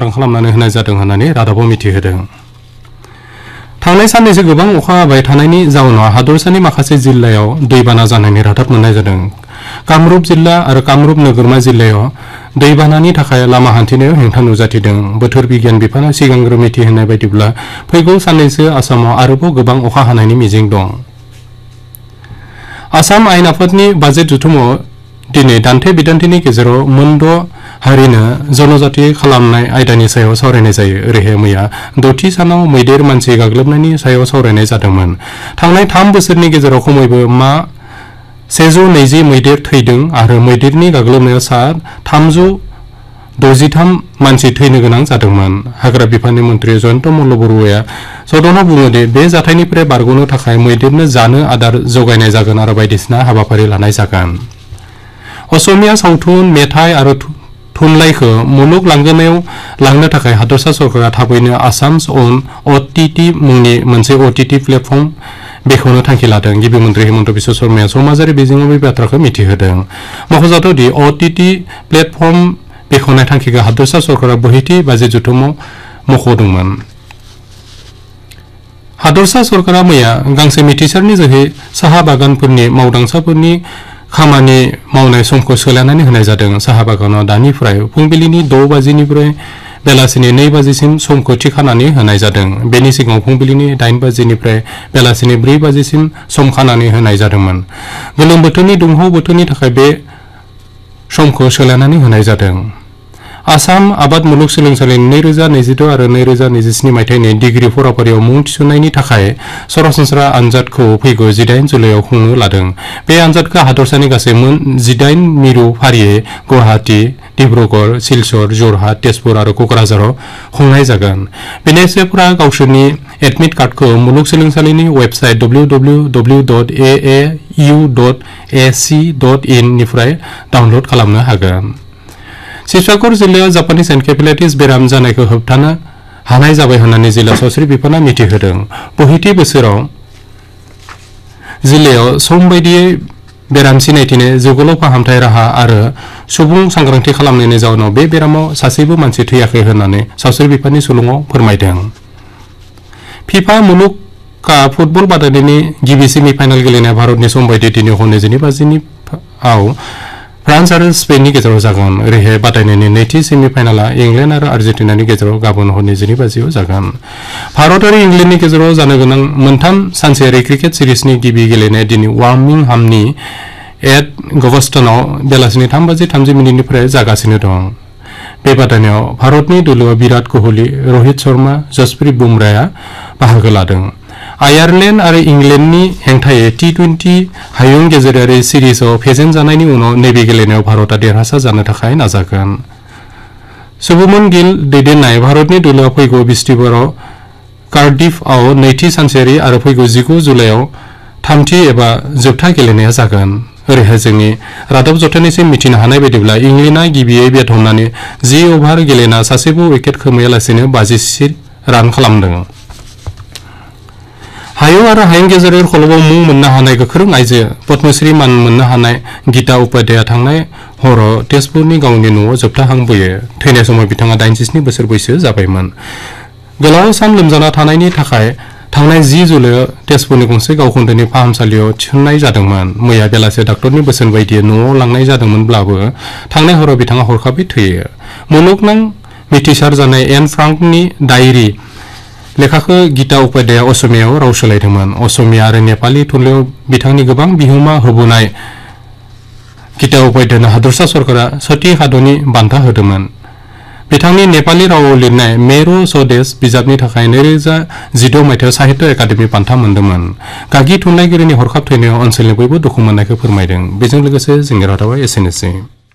सांग्रां खालामनानै होनाय जादों होननानै रादाबाव मिथिहोदों। थांनाय साननैसो गोबां अखा हाबाय थानायनि जाउनाव हादरसानि माखासे जिल्लायाव दैबाना जानायनि रादाब मोननाय जादों। कामरुप जिल्ला आरो कामरुप नोगोरमा जिल्लायाव दैबानानि थाखाय लामा हान्थिनायाव हेंथा नुजाथिदों। बोथोर बिगियान बिफाना सिगांग्रो मिथिहोनाय बायदिब्ला फैगौ साननैसो आसामाव आरोबाव गोबां अखा हानायनि मिजिं दं। आसाम आयेन आफादनि बाजेट जथुमाव दिनै दान्थे बिदान्थेनि गेजेराव मोनद' हारिनो जनजाति खालामनाय आयदानि सायाव सावरायनाय जायो। ओरैहाय मैया 6थि सानाव मैदेर मानसि गाग्लोबनायनि सायाव सावरायनाय जादोंमोन। थांनाय 3 बोसोरनि गेजेराव खमैबो 120 मैदेर थैदों आरो मैदेरनि गाग्लोबनायाव सा 363 मानसि थैनो गोनां जादोंमोन। हाग्रा बिफाननि मन्त्रि जयन्त मल्ल बरुवाया सदनाव बुङोदि बे जाथायनिफ्राय बारग'नो थाखाय मैदेरनो जानो आदार जगायनाय जागोन आरो बायदिसिना हाबाफारि लानाय जागोन। असमिया सावथुन मेथाइ आरो थुनलाइखौ मुलुग लांगोनायाव लांनो थाखाय हादरसा सरकारा थाबैनो आसाम्स अन अटिटि मुंनि मोनसे अटिटि प्लेटफर्म बेखेवनो थांखि लादों। गिबि मन्त्रि हिमन्त बिश्व शर्माया समाजारि बिजोङाव बे बाथ्राखौ मिथिहोदों। मख'जाथावदि अटिटि प्लेटफर्म बेखेवनाय थांखिखौ हादरसा सरकारा 72 बाजेट जथुमाव मख'दोंमोन। हादरसा सरकारा मैया गांसे मिथिसारनि जोहै साहा बागानफोरनि मावदांसाफोरनि खामानि मावनाय समखौ सोलायनानै होनाय जादों। साहा बागानाव दानिफ्राय फुंबिलिनि 6 बाजिनिफ्राय बेलासिनि 2 बाजिसिम समखौ थि खानानै होनाय जादों। बेनि सिगाङाव फुंबिलिनि 8 बाजिनिफ्राय बेलासिनि 4 बाजिसिम सम खानानै होनाय जादोंमोन। गोलोम बोथोरनि दुंहाव बोथोरनि थाखाय बे समखौ सोलायनानै होनाय जादों। आसाम आबाद मुलुगसोलोंसालिनि 2026 आरो 2027 मायथाइनि डिग्री फराफारियाव मुं थिसननायनि थाखाय सरासनस्रा आनजादखौ फैगौ 18 जुलाइआव खुंनो लादों। बे आनजादखौ हादरसानि गासै 18 मिरु फारियै गुवाहाटी, डिब्रुगड़, सिलचर, जरहाट, तेजपुर आरो क'क्राझाराव खुंनाय जागोन। बिनायसाफोरा गावसोरनि एडमिट कार्डखौ मुलुगसोलोंसालिनि वेबसाइट www.aau.ac.in निफ्राय डाउनलड खालामनो हागोन। शिबसागर जिल्लायाव जापानिज एनकेफेलाइटिस बेराम जानायखौ होबथानो हानाय जाबाय होननानै जिल्ला सावस्रि बिफाना मिथिहोदों। 62 बोसोराव जिल्लायाव सम बायदियै बेराम सिनायथिनाय जौगालु फाहामथाय राहा आरो सुबुं सांग्रांथि खालामनायनि जाउनाव बे बेरामाव सासेबो मानसि थैयाखै होननानै सावस्रि बिफाननि सुलुङाव फोरमायदों। फिफा मुलुग काप फुटबल बादायनायनि गिबि सेमि फाइनाल गेलेनाया भारतनि सम बायदि दिनै हरनि 12 बाजिआव फ्रान्स आरो स्पेननि गेजेराव जागोन। ओरैहाय बादायनायनि नैथि सेमि फाइनाला इंलेन्ड आरो आर्जेन्टिनानि गेजेराव गाबोन हरनि 12 बाजिआव जागोन। भारत आरो इंलेन्डनि गेजेराव जानो गोनां मोनथाम सानसेयारि क्रिकेट सिरिजनि गिबि गेलेनाया दिनै वार्मिंहामनि एट गस्टनआव बेलासिनि 3:30 जागासिनो दं। बे बादायनायाव भारतनि दोलोआव विराट कोहली, रोहित शर्मा, जसप्रीत बुमराहआ बाहागो लादों। आयारलेन्ड आरो इंलेन्डनि हेंथायै T20 हायुं गेजेरारि सिरिजआव फेजेनजानायनि उनाव नैबे गेलेनायाव भारतआ देरहासार जानो थाखाय नाजागोन। शुभमन गिल दैदेननाय भारतनि दोलोआ फैगौ बिस्तिबाराव कार्डिफआव नैथि सानसेयारि आरो फैगौ 19 जुलाइआव थामथि एबा जोबथा गेलेनाया जागोन। ओरैहाय जोंनि रादाब जथायनायसिम मिथिनो हानाय बायदिब्ला इंलेन्डआ गिबियै बेट हमनानै 10 अभार गेलेना सासेबो उइकेट खोमायालासेनो 56 रान खालामदों। हायुं आरो हायुं गेजेरारि खलबाव मुं मोननो हानाय गोख्रों आइजो पद्मश्री मान मोननो हानाय गीता उपाध्याया थांनाय हराव तेजपुरनि गावनि न'आव जोबथा हां बोयो। थैनाय समाव बिथाङा 87 बोसोर बैसो जाबायमोन। गोलाव सान लोमजाना थानायनि थाखाय थांनाय 10 जुलाइआव तेजपुरनि गंसे गावखुंथायनि फाहामसालियाव थिसननाय जादोंमोन। मैया बेलासे डाक्टरनि बोसोन बायदियै न'आव लांनाय जादोंमोनब्लाबो थांनाय हराव बिथाङा हरखाबै थैयो। मुलुगनां मिथिसार जानाय एन फ्रांकनि डायरी लेखाखौ गीता उपाध्याया असमियाव राव सोलायदोंमोन। असमिया आरो नेपाली थुनलाइयाव बिथांनि गोबां बिहोमा होबोनाय गीता उपाध्यायनो हादरसा सरकारा सती हादरनि बान्था होदोंमोन। बिथांनि नेपाली रावाव लिरनाय मेरो स्वदेश बिजाबनि थाखाय 2016 मायथाइयाव साहित्य एकाडेमि बान्था मोनदोंमोन। गागि थुनलाइगिरिनि हरखाब थैनायाव ओनसोलनि बयबो दुखु मोननायखौ फोरमायदों। बेजों लोगोसे जोंनि रादाबा एसेनोसै।